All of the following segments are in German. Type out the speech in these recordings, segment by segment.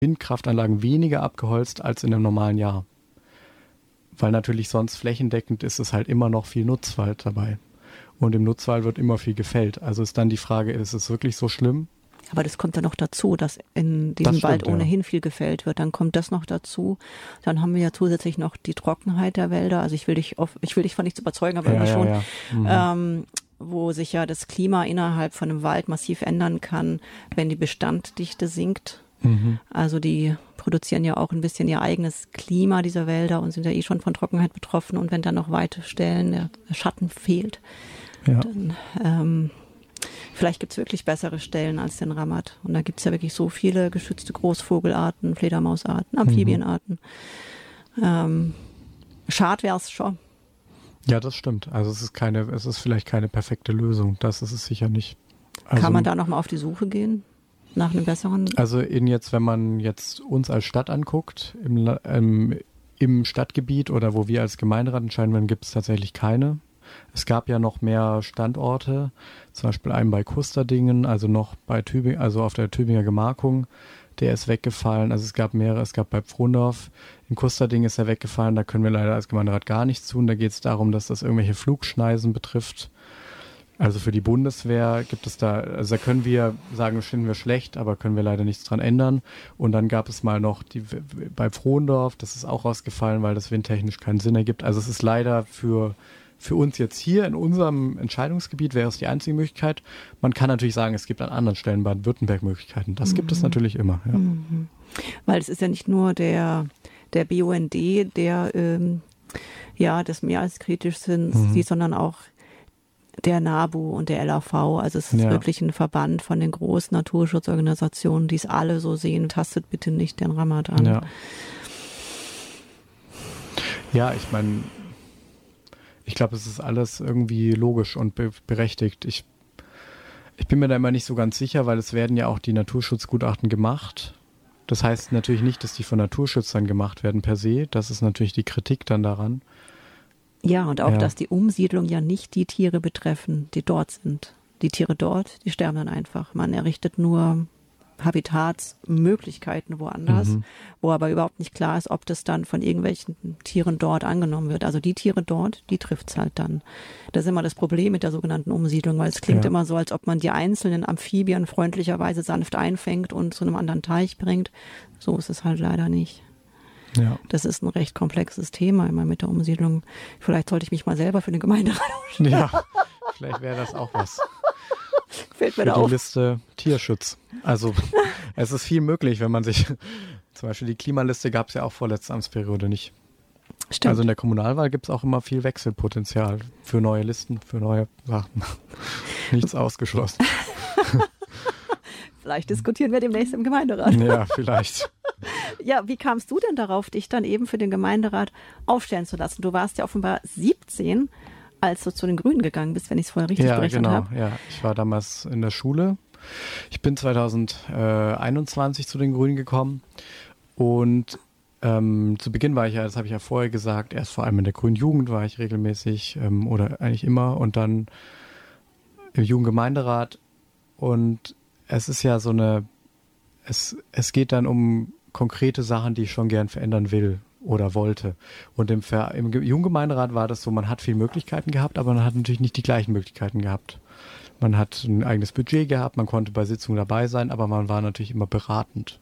Windkraftanlagen weniger abgeholzt als in einem normalen Jahr. Weil natürlich sonst flächendeckend ist es halt immer noch viel Nutzwald dabei. Und im Nutzwald wird immer viel gefällt. Also ist dann die Frage, ist es wirklich so schlimm? Aber das kommt ja noch dazu, dass in diesem Wald ohnehin viel gefällt wird. Dann kommt das noch dazu. Dann haben wir ja zusätzlich noch die Trockenheit der Wälder. Also ich will dich von nichts überzeugen, aber irgendwie schon. Ja. Mhm. Wo sich ja das Klima innerhalb von einem Wald massiv ändern kann, wenn die Bestanddichte sinkt. Mhm. Also die produzieren ja auch ein bisschen ihr eigenes Klima, dieser Wälder, und sind ja schon von Trockenheit betroffen. Und wenn dann noch weite Stellen der Schatten fehlt, dann vielleicht gibt es wirklich bessere Stellen als den Ramat. Und da gibt es ja wirklich so viele geschützte Großvogelarten, Fledermausarten, Amphibienarten. Schade wäre es schon. Ja, das stimmt. Also es ist vielleicht keine perfekte Lösung. Das ist es sicher nicht. Also, kann man da nochmal auf die Suche gehen? Nach einem besseren? Also wenn man jetzt uns als Stadt anguckt, im Stadtgebiet oder wo wir als Gemeinderat entscheiden werden, gibt es tatsächlich keine. Es gab ja noch mehr Standorte, zum Beispiel einen bei Kusterdingen, also noch bei Tübingen, also auf der Tübinger Gemarkung, der ist weggefallen. Also es gab mehrere, es gab bei Pfrondorf, in Kusterdingen ist er weggefallen, da können wir leider als Gemeinderat gar nichts tun. Da geht es darum, dass das irgendwelche Flugschneisen betrifft. Also für die Bundeswehr gibt es also da können wir sagen, das finden wir schlecht, aber können wir leider nichts dran ändern. Und dann gab es mal noch bei Pfrondorf, das ist auch rausgefallen, weil das windtechnisch keinen Sinn ergibt. Also es ist leider für uns jetzt hier in unserem Entscheidungsgebiet wäre es die einzige Möglichkeit. Man kann natürlich sagen, es gibt an anderen Stellen Baden-Württemberg Möglichkeiten. Das gibt es natürlich immer. Ja. Mhm. Weil es ist ja nicht nur der BUND, der das mehr als kritisch sieht, sondern auch der NABU und der LAV. Also es ist wirklich ein Verband von den großen Naturschutzorganisationen, die es alle so sehen. Tastet bitte nicht den Ramat an. Ja, ich meine, ich glaube, es ist alles irgendwie logisch und berechtigt. Ich bin mir da immer nicht so ganz sicher, weil es werden ja auch die Naturschutzgutachten gemacht. Das heißt natürlich nicht, dass die von Naturschützern gemacht werden per se. Das ist natürlich die Kritik dann daran. Ja, und auch, dass die Umsiedlung ja nicht die Tiere betreffen, die dort sind. Die Tiere dort, die sterben dann einfach. Man errichtet nur Habitatsmöglichkeiten woanders, wo aber überhaupt nicht klar ist, ob das dann von irgendwelchen Tieren dort angenommen wird. Also die Tiere dort, die trifft es halt dann. Das ist immer das Problem mit der sogenannten Umsiedlung, weil es klingt immer so, als ob man die einzelnen Amphibien freundlicherweise sanft einfängt und zu einem anderen Teich bringt. So ist es halt leider nicht. Ja. Das ist ein recht komplexes Thema immer mit der Umsiedlung. Vielleicht sollte ich mich mal selber für den Gemeinderat aufstellen. Ja, vielleicht wäre das auch was. Fällt mir für da auf. Die Liste Tierschutz. Also es ist viel möglich, wenn man sich, zum Beispiel die Klimaliste gab es ja auch vorletzte Amtsperiode nicht. Stimmt. Also in der Kommunalwahl gibt es auch immer viel Wechselpotenzial für neue Listen, für neue Sachen. Nichts ausgeschlossen. Vielleicht diskutieren wir demnächst im Gemeinderat. Ja, vielleicht. Ja, wie kamst du denn darauf, dich dann eben für den Gemeinderat aufstellen zu lassen? Du warst ja offenbar 17, als du zu den Grünen gegangen bist, wenn ich es vorher richtig berechnet habe. Ja, ich war damals in der Schule. Ich bin 2021 zu den Grünen gekommen und zu Beginn war ich ja, das habe ich ja vorher gesagt, erst vor allem in der Grünen Jugend war ich regelmäßig oder eigentlich immer und dann im Jugendgemeinderat und es ist ja so es geht dann um konkrete Sachen, die ich schon gern verändern will oder wollte. Und im Jugendgemeinderat war das so, man hat viele Möglichkeiten gehabt, aber man hat natürlich nicht die gleichen Möglichkeiten gehabt. Man hat ein eigenes Budget gehabt, man konnte bei Sitzungen dabei sein, aber man war natürlich immer beratend.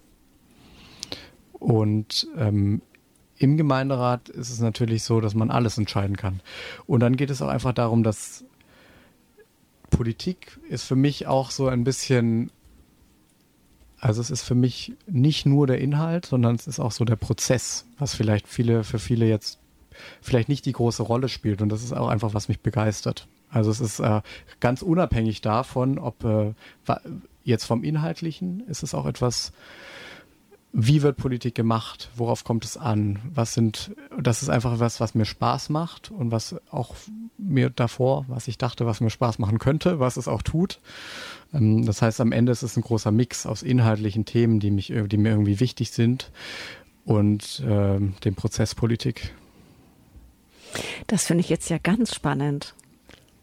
Und im Gemeinderat ist es natürlich so, dass man alles entscheiden kann. Und dann geht es auch einfach darum, dass Politik ist für mich auch so ein bisschen, also es ist für mich nicht nur der Inhalt, sondern es ist auch so der Prozess, was vielleicht für viele jetzt vielleicht nicht die große Rolle spielt. Und das ist auch einfach, was mich begeistert. Also es ist ganz unabhängig davon, ob jetzt vom Inhaltlichen ist es auch etwas, wie wird Politik gemacht, worauf kommt es an, das ist einfach was mir Spaß macht und was auch mir davor, was ich dachte, was mir Spaß machen könnte, was es auch tut. Das heißt, am Ende ist es ein großer Mix aus inhaltlichen Themen, die mir irgendwie wichtig sind und dem Prozess Politik. Das finde ich jetzt ja ganz spannend.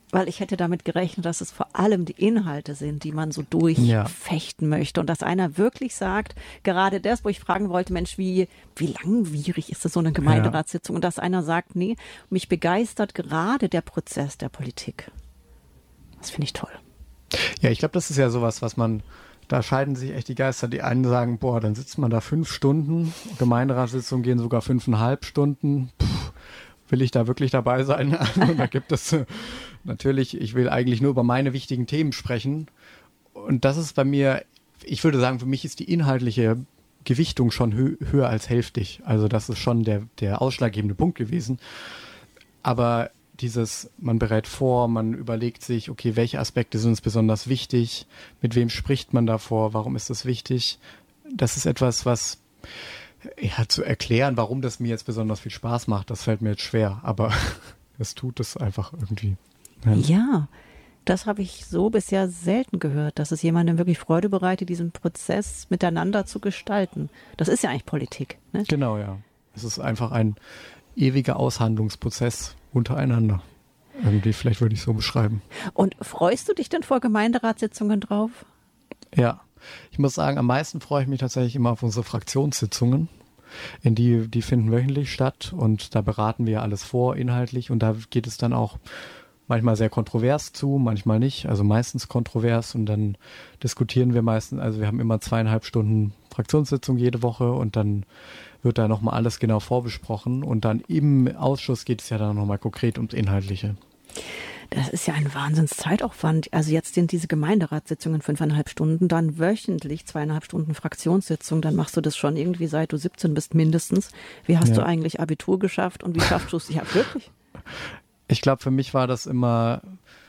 Weil ich hätte damit gerechnet, dass es vor allem die Inhalte sind, die man so durchfechten möchte. Und dass einer wirklich sagt, gerade das, wo ich fragen wollte, Mensch, wie langwierig ist das so eine Gemeinderatssitzung? Und dass einer sagt, nee, mich begeistert gerade der Prozess der Politik. Das finde ich toll. Ja, ich glaube, das ist ja sowas, da scheiden sich echt die Geister. Die einen sagen, boah, dann sitzt man da 5 Stunden, Gemeinderatssitzungen gehen sogar 5,5 Stunden. Will ich da wirklich dabei sein? Also, da gibt es natürlich, ich will eigentlich nur über meine wichtigen Themen sprechen. Und das ist bei mir, ich würde sagen, für mich ist die inhaltliche Gewichtung schon höher als hälftig. Also das ist schon der ausschlaggebende Punkt gewesen. Aber man berät vor, man überlegt sich, okay, welche Aspekte sind uns besonders wichtig? Mit wem spricht man davor? Warum ist das wichtig? Das ist etwas, was zu erklären, warum das mir jetzt besonders viel Spaß macht, das fällt mir jetzt schwer, aber es tut es einfach irgendwie. Ja, das habe ich so bisher selten gehört, dass es jemandem wirklich Freude bereitet, diesen Prozess miteinander zu gestalten. Das ist ja eigentlich Politik. Ne? Genau, ja. Es ist einfach ein ewiger Aushandlungsprozess untereinander. Irgendwie, vielleicht würde ich es so beschreiben. Und freust du dich denn vor Gemeinderatssitzungen drauf? Ja. Ich muss sagen, am meisten freue ich mich tatsächlich immer auf unsere Fraktionssitzungen. Die finden wöchentlich statt und da beraten wir alles vor, inhaltlich. Und da geht es dann auch manchmal sehr kontrovers zu, manchmal nicht. Also meistens kontrovers und dann diskutieren wir meistens. Also wir haben immer 2,5 Stunden Fraktionssitzung jede Woche und dann wird da nochmal alles genau vorbesprochen. Und dann im Ausschuss geht es ja dann nochmal konkret ums Inhaltliche. Das ist ja ein Wahnsinnszeitaufwand. Also jetzt sind diese Gemeinderatssitzungen 5,5 Stunden, dann wöchentlich 2,5 Stunden Fraktionssitzung. Dann machst du das schon irgendwie, seit du 17 bist mindestens. Wie hast du eigentlich Abitur geschafft und wie schaffst du es ja wirklich? Ich glaube, für mich war das immer,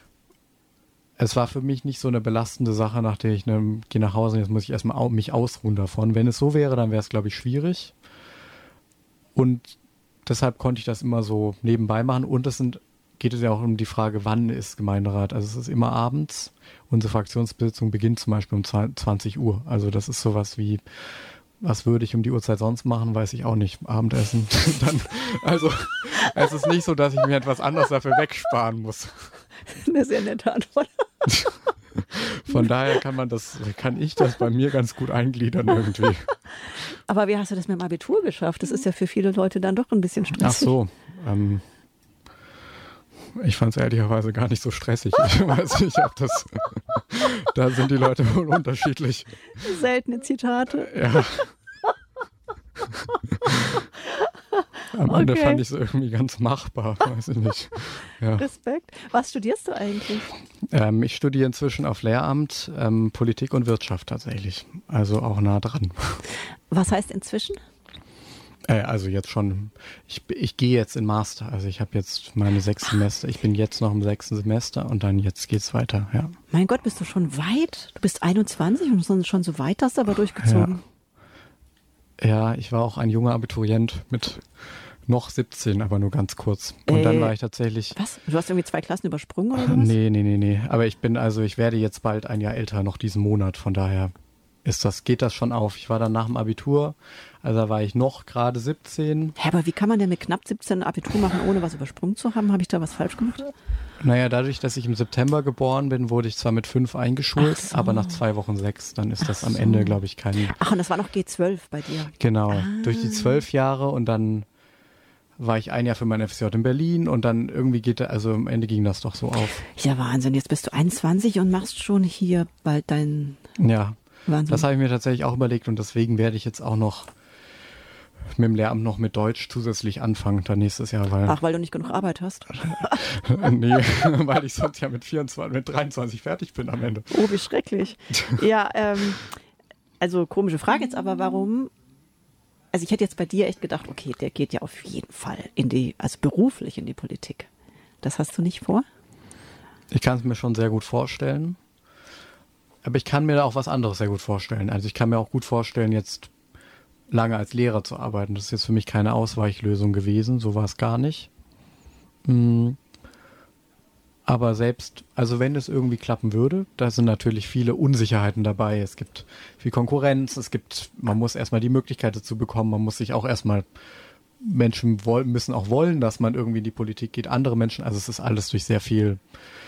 es war für mich nicht so eine belastende Sache, nach der ich gehe nach Hause und jetzt muss ich erstmal mich ausruhen davon. Wenn es so wäre, dann wäre es, glaube ich, schwierig. Und deshalb konnte ich das immer so nebenbei machen. Und geht es ja auch um die Frage, wann ist Gemeinderat? Also es ist immer abends. Unsere Fraktionssitzung beginnt zum Beispiel um 20 Uhr. Also das ist sowas wie, was würde ich um die Uhrzeit sonst machen, weiß ich auch nicht. Abendessen. Also es ist nicht so, dass ich mir etwas anderes dafür wegsparen muss. Eine sehr nette Antwort. Von daher kann ich das bei mir ganz gut eingliedern irgendwie. Aber wie hast du das mit dem Abitur geschafft? Das ist ja für viele Leute dann doch ein bisschen stressig. Ach so, ich fand es ehrlicherweise gar nicht so stressig. Ich weiß nicht, da sind die Leute wohl unterschiedlich. Seltene Zitate. Ja. Am Ende fand ich es irgendwie ganz machbar, weiß ich nicht. Ja. Respekt. Was studierst du eigentlich? Ich studiere inzwischen auf Lehramt Politik und Wirtschaft tatsächlich. Also auch nah dran. Was heißt inzwischen? Also jetzt schon, ich gehe jetzt in Master, also ich habe jetzt meine 6 Semester, ich bin jetzt noch im 6. Semester und dann jetzt geht's weiter, ja. Mein Gott, bist du schon weit? Du bist 21 und schon so weit hast du aber durchgezogen. Ja, ich war auch ein junger Abiturient mit noch 17, aber nur ganz kurz. Und dann war ich tatsächlich... Was? Du hast irgendwie 2 Klassen übersprungen oder was? Nee. Aber ich werde jetzt bald ein Jahr älter, noch diesen Monat, von daher geht das schon auf. Ich war dann nach dem Abitur, also da war ich noch gerade 17. Hä, aber wie kann man denn mit knapp 17 ein Abitur machen, ohne was übersprungen zu haben? Habe ich da was falsch gemacht? Naja, dadurch, dass ich im September geboren bin, wurde ich zwar mit 5 eingeschult, aber nach 2 Wochen 6. Dann ist das am Ende, glaube ich, kein... Ach, und das war noch G12 bei dir? Genau, durch die 12 Jahre und dann war ich ein Jahr für mein FSJ in Berlin und dann irgendwie am Ende ging das doch so auf. Ja, Wahnsinn. Jetzt bist du 21 und machst schon hier bald dein... Ja. Wahnsinn. Das habe ich mir tatsächlich auch überlegt und deswegen werde ich jetzt auch noch mit dem Lehramt noch mit Deutsch zusätzlich anfangen dann nächstes Jahr. Weil du nicht genug Arbeit hast? Nee, weil ich sonst ja mit 23 fertig bin am Ende. Oh, wie schrecklich. Ja, also komische Frage jetzt, aber warum? Also ich hätte jetzt bei dir echt gedacht, okay, der geht ja auf jeden Fall also beruflich in die Politik. Das hast du nicht vor? Ich kann es mir schon sehr gut vorstellen. Aber ich kann mir da auch was anderes sehr gut vorstellen. Also ich kann mir auch gut vorstellen, jetzt lange als Lehrer zu arbeiten. Das ist jetzt für mich keine Ausweichlösung gewesen. So war es gar nicht. Aber also wenn es irgendwie klappen würde, da sind natürlich viele Unsicherheiten dabei. Es gibt viel Konkurrenz. Man muss erstmal die Möglichkeit dazu bekommen. Man muss sich auch erstmal, Menschen müssen auch wollen, dass man irgendwie in die Politik geht. Andere Menschen, also es ist alles durch sehr viel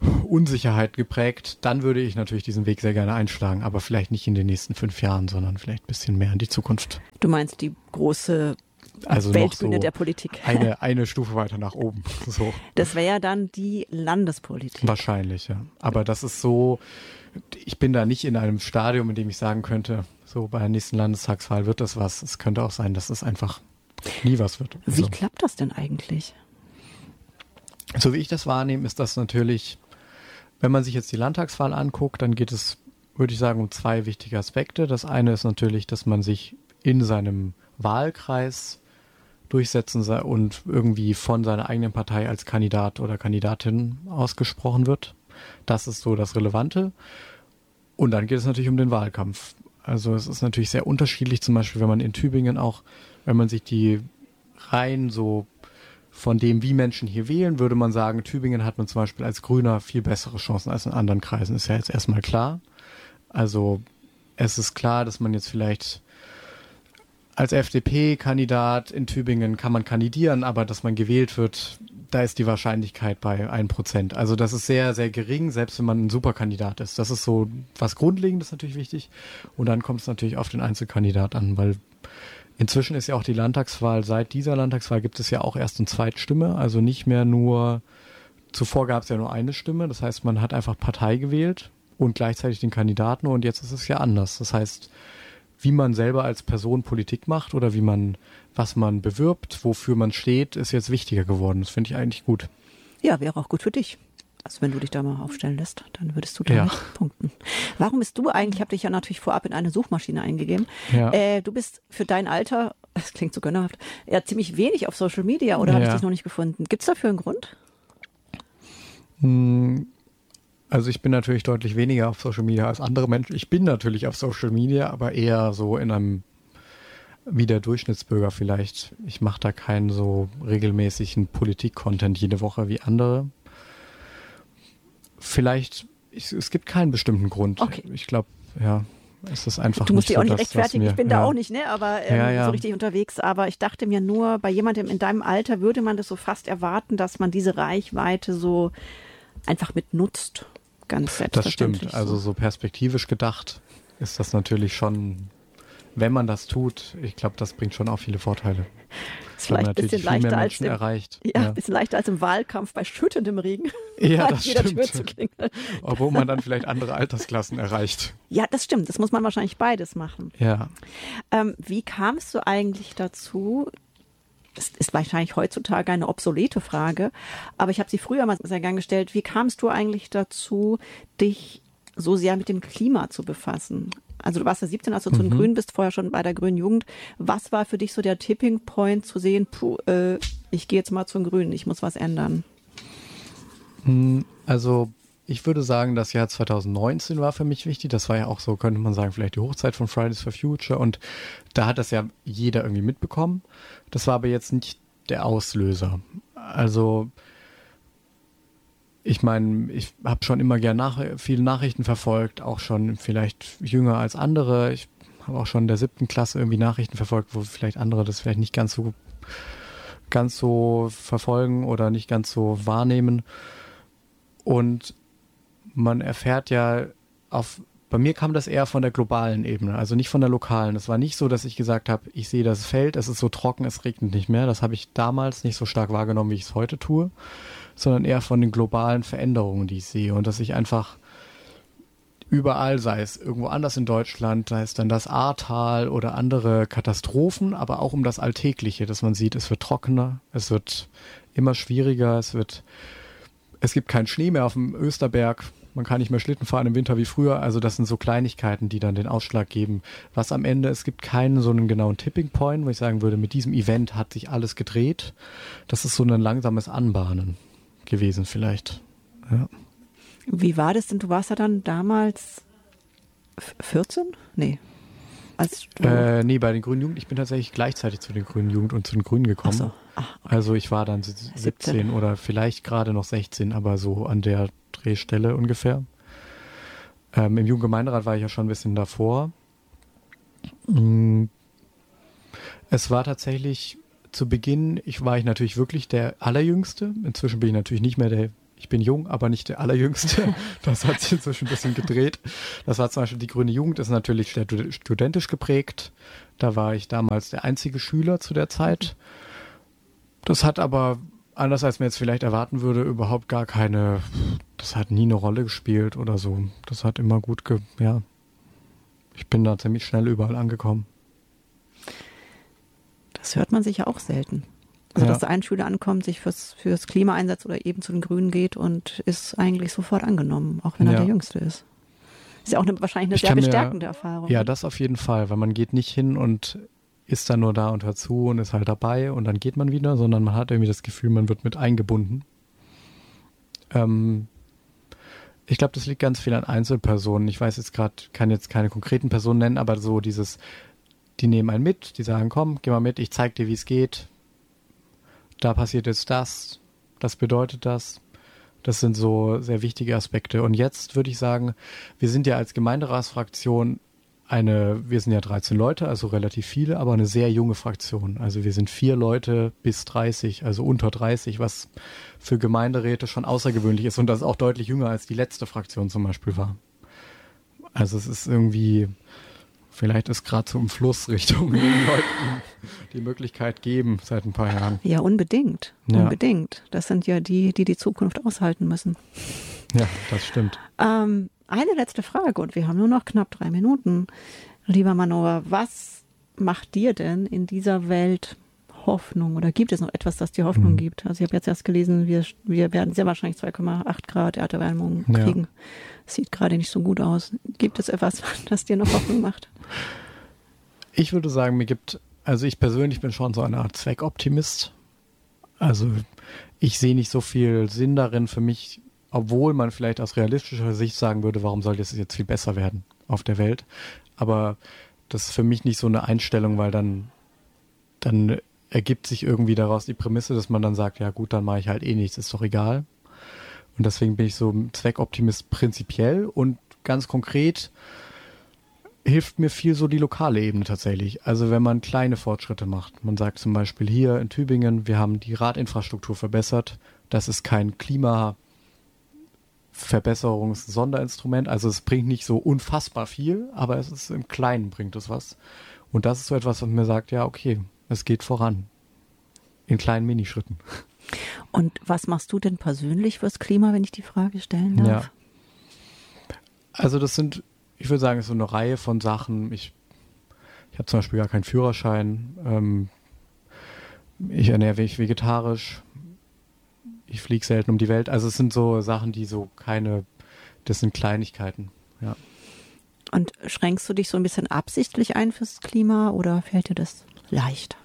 Unsicherheit geprägt, dann würde ich natürlich diesen Weg sehr gerne einschlagen, aber vielleicht nicht in den nächsten 5 Jahren, sondern vielleicht ein bisschen mehr in die Zukunft. Du meinst die große Weltbühne der Politik? Eine Stufe weiter nach oben. So. Das wäre ja dann die Landespolitik. Wahrscheinlich, ja. Aber das ist so, ich bin da nicht in einem Stadium, in dem ich sagen könnte, so bei der nächsten Landestagswahl wird das was. Es könnte auch sein, dass es einfach nie was wird. Wie klappt das denn eigentlich? So wie ich das wahrnehme, ist das natürlich, wenn man sich jetzt die Landtagswahl anguckt, dann geht es, würde ich sagen, um 2 wichtige Aspekte. Das eine ist natürlich, dass man sich in seinem Wahlkreis durchsetzen und irgendwie von seiner eigenen Partei als Kandidat oder Kandidatin ausgesprochen wird. Das ist so das Relevante. Und dann geht es natürlich um den Wahlkampf. Also es ist natürlich sehr unterschiedlich, zum Beispiel, wenn man in Tübingen auch, wenn man sich die Reihen so von dem, wie Menschen hier wählen, würde man sagen, Tübingen hat man zum Beispiel als Grüner viel bessere Chancen als in anderen Kreisen. Ist ja jetzt erstmal klar. Also es ist klar, dass man jetzt vielleicht als FDP-Kandidat in Tübingen kann man kandidieren, aber dass man gewählt wird, da ist die Wahrscheinlichkeit bei 1%. Also das ist sehr, sehr gering, selbst wenn man ein Superkandidat ist. Das ist so was Grundlegendes natürlich wichtig. Und dann kommt es natürlich auf den Einzelkandidat an, weil inzwischen ist ja auch die Landtagswahl, seit dieser Landtagswahl gibt es ja auch erst eine Zweitstimme, also nicht mehr nur, zuvor gab es ja nur eine Stimme, das heißt, man hat einfach Partei gewählt und gleichzeitig den Kandidaten und jetzt ist es ja anders. Das heißt, wie man selber als Person Politik macht oder was man bewirbt, wofür man steht, ist jetzt wichtiger geworden. Das finde ich eigentlich gut. Ja, wäre auch gut für dich. Also wenn du dich da mal aufstellen lässt, dann würdest du damit punkten. Warum bist du eigentlich, ich habe dich ja natürlich vorab in eine Suchmaschine eingegeben, du bist für dein Alter, das klingt so gönnerhaft, ja ziemlich wenig auf Social Media oder habe ich dich noch nicht gefunden? Gibt es dafür einen Grund? Also ich bin natürlich deutlich weniger auf Social Media als andere Menschen. Ich bin natürlich auf Social Media, aber eher so in einem, wie der Durchschnittsbürger vielleicht. Ich mache da keinen so regelmäßigen Politik-Content jede Woche wie andere. Vielleicht, es gibt keinen bestimmten Grund. Okay. Ich glaube, es ist einfach. Du musst dich auch nicht rechtfertigen, ich bin da auch nicht, ne? Aber so richtig unterwegs. Aber ich dachte mir nur, bei jemandem in deinem Alter würde man das so fast erwarten, dass man diese Reichweite so einfach mit nutzt. Ganz selbstverständlich. Das stimmt. Also so perspektivisch gedacht ist das natürlich schon, wenn man das tut, ich glaube, das bringt schon auch viele Vorteile. Ist vielleicht ein bisschen leichter als ein bisschen leichter als im Wahlkampf bei schüttendem Regen. Ja, das stimmt. Obwohl man dann vielleicht andere Altersklassen erreicht. Ja, das stimmt. Das muss man wahrscheinlich beides machen. Ja. Wie kamst du eigentlich dazu? Das ist wahrscheinlich heutzutage eine obsolete Frage, aber ich habe sie früher mal sehr gern gestellt. Wie kamst du eigentlich dazu, dich so sehr mit dem Klima zu befassen? Also du warst ja 17, als du zu den Grünen bist, vorher schon bei der Grünen Jugend. Was war für dich so der Tipping Point zu sehen, ich gehe jetzt mal zu den Grünen, ich muss was ändern? Also ich würde sagen, das Jahr 2019 war für mich wichtig. Das war ja auch so, könnte man sagen, vielleicht die Hochzeit von Fridays for Future. Und da hat das ja jeder irgendwie mitbekommen. Das war aber jetzt nicht der Auslöser. Also ich meine, ich habe schon immer gern viele Nachrichten verfolgt, auch schon vielleicht jünger als andere. Ich habe auch schon in der 7. Klasse irgendwie Nachrichten verfolgt, wo vielleicht andere das vielleicht nicht ganz so verfolgen oder nicht ganz so wahrnehmen. Und man erfährt ja bei mir kam das eher von der globalen Ebene, also nicht von der lokalen. Es war nicht so, dass ich gesagt habe, ich sehe das Feld, es ist so trocken, es regnet nicht mehr. Das habe ich damals nicht so stark wahrgenommen, wie ich es heute tue, sondern eher von den globalen Veränderungen, die ich sehe. Und dass ich einfach überall, sei es irgendwo anders in Deutschland, sei es dann das Ahrtal oder andere Katastrophen, aber auch um das Alltägliche, dass man sieht, es wird trockener, es wird immer schwieriger, es gibt keinen Schnee mehr auf dem Österberg. Man kann nicht mehr Schlitten fahren im Winter wie früher. Also das sind so Kleinigkeiten, die dann den Ausschlag geben. Was am Ende, es gibt keinen so einen genauen Tipping Point, wo ich sagen würde, mit diesem Event hat sich alles gedreht. Das ist so ein langsames Anbahnen gewesen vielleicht. Ja. Wie war das denn? Du warst ja dann damals 14? Nee. Nee, bei den Grünen Jugend. Ich bin tatsächlich gleichzeitig zu den Grünen Jugend und zu den Grünen gekommen. Ach so. Also ich war dann 17 oder vielleicht gerade noch 16, aber so an der Drehstelle ungefähr. Im Jugendgemeinderat war ich ja schon ein bisschen davor. Es war tatsächlich zu Beginn, war ich natürlich wirklich der Allerjüngste. Inzwischen bin ich natürlich nicht mehr Ich bin jung, aber nicht der Allerjüngste. Das hat sich inzwischen ein bisschen gedreht. Das war zum Beispiel die Grüne Jugend, ist natürlich studentisch geprägt. Da war ich damals der einzige Schüler zu der Zeit. Das hat aber, anders als man jetzt vielleicht erwarten würde, überhaupt gar keine, das hat nie eine Rolle gespielt oder so. Das hat immer gut, ich bin da ziemlich schnell überall angekommen. Das hört man sich ja auch selten. Also, dass ein Schüler ankommt, sich fürs Klima einsetzt oder eben zu den Grünen geht und ist eigentlich sofort angenommen, auch wenn er der Jüngste ist. Ist ja auch wahrscheinlich eine sehr bestärkende Erfahrung. Ja, das auf jeden Fall, weil man geht nicht hin und ist dann nur da und hört zu und ist halt dabei und dann geht man wieder, sondern man hat irgendwie das Gefühl, man wird mit eingebunden. Ich glaube, das liegt ganz viel an Einzelpersonen. Ich weiß jetzt gerade, kann jetzt keine konkreten Personen nennen, aber so dieses, die nehmen einen mit, die sagen, komm, geh mal mit, ich zeig dir, wie es geht. Da passiert jetzt das bedeutet das. Das sind so sehr wichtige Aspekte. Und jetzt würde ich sagen, wir sind ja als Gemeinderatsfraktion wir sind ja 13 Leute, also relativ viele, aber eine sehr junge Fraktion. Also wir sind 4 Leute bis 30, also unter 30, was für Gemeinderäte schon außergewöhnlich ist. Und das ist auch deutlich jünger als die letzte Fraktion zum Beispiel war. Also es ist irgendwie, vielleicht ist gerade so im Fluss Richtung jungen Leuten die Möglichkeit geben seit ein paar Jahren. Ja, unbedingt. Ja. Unbedingt. Das sind ja die Zukunft aushalten müssen. Ja, das stimmt. Eine letzte Frage und wir haben nur noch knapp 3 Minuten. Lieber Manoa, was macht dir denn in dieser Welt Hoffnung oder gibt es noch etwas, das dir Hoffnung gibt? Also ich habe jetzt erst gelesen, wir werden sehr wahrscheinlich 2,8 Grad Erderwärmung kriegen. Ja. Sieht gerade nicht so gut aus. Gibt es etwas, das dir noch Hoffnung macht? Ich würde sagen, ich persönlich bin schon so eine Art Zweckoptimist. Also ich sehe nicht so viel Sinn darin für mich, obwohl man vielleicht aus realistischer Sicht sagen würde, warum soll das jetzt viel besser werden auf der Welt? Aber das ist für mich nicht so eine Einstellung, weil dann ergibt sich irgendwie daraus die Prämisse, dass man dann sagt, ja gut, dann mache ich halt eh nichts, ist doch egal. Und deswegen bin ich so ein Zweckoptimist prinzipiell und ganz konkret hilft mir viel so die lokale Ebene tatsächlich. Also wenn man kleine Fortschritte macht. Man sagt zum Beispiel hier in Tübingen, wir haben die Radinfrastruktur verbessert. Das ist kein Klimaverbesserungs-Sonderinstrument. Also es bringt nicht so unfassbar viel, aber es ist im Kleinen bringt es was. Und das ist so etwas, was mir sagt, ja okay, es geht voran. In kleinen Minischritten. Und was machst du denn persönlich fürs Klima, wenn ich die Frage stellen darf? Ja. Also ich würde sagen, es ist so eine Reihe von Sachen. Ich habe zum Beispiel gar keinen Führerschein. Ich ernähre mich vegetarisch. Ich fliege selten um die Welt. Also es sind so Sachen, das sind Kleinigkeiten, ja. Und schränkst du dich so ein bisschen absichtlich ein fürs Klima oder fällt dir das leicht?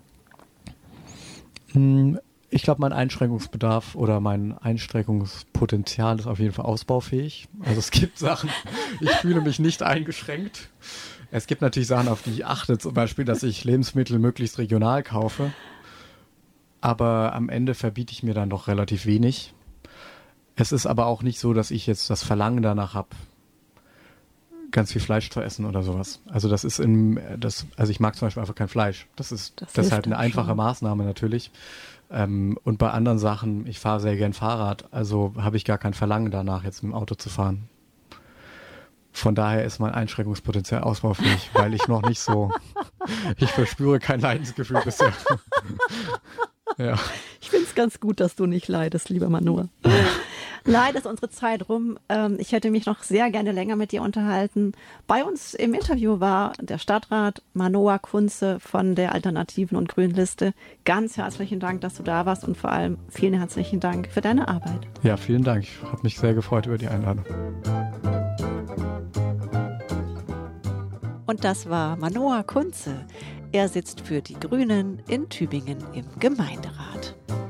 Ich glaube, mein Einschränkungsbedarf oder mein Einschränkungspotenzial ist auf jeden Fall ausbaufähig. Also es gibt Sachen, ich fühle mich nicht eingeschränkt. Es gibt natürlich Sachen, auf die ich achte, zum Beispiel, dass ich Lebensmittel möglichst regional kaufe. Aber am Ende verbiete ich mir dann doch relativ wenig. Es ist aber auch nicht so, dass ich jetzt das Verlangen danach habe, ganz viel Fleisch zu essen oder sowas. Also also ich mag zum Beispiel einfach kein Fleisch. Das ist halt eine einfache Maßnahme natürlich. Und bei anderen Sachen, ich fahre sehr gern Fahrrad, also habe ich gar kein Verlangen danach, jetzt mit dem Auto zu fahren. Von daher ist mein Einschränkungspotenzial ausbaufähig, weil ich noch nicht so, ich verspüre kein Leidensgefühl bisher. Ja. Ich finde es ganz gut, dass du nicht leidest, lieber Manoa. Leider ist unsere Zeit rum. Ich hätte mich noch sehr gerne länger mit dir unterhalten. Bei uns im Interview war der Stadtrat Manoa Kunze von der Alternativen und Grünen Liste. Ganz herzlichen Dank, dass du da warst und vor allem vielen herzlichen Dank für deine Arbeit. Ja, vielen Dank. Ich habe mich sehr gefreut über die Einladung. Und das war Manoa Kunze. Er sitzt für die Grünen in Tübingen im Gemeinderat.